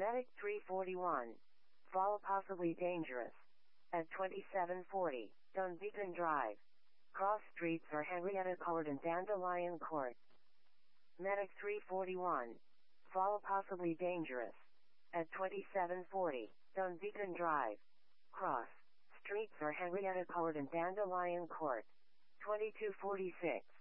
Medic 341. Fall possibly dangerous. At 2740, Dunvegan Drive. Cross streets are Henrietta Court and Dandelion Court. Medic 341. Fall possibly dangerous. At 2740, Dunvegan Drive. Cross streets are Henrietta Court and Dandelion Court. 2246.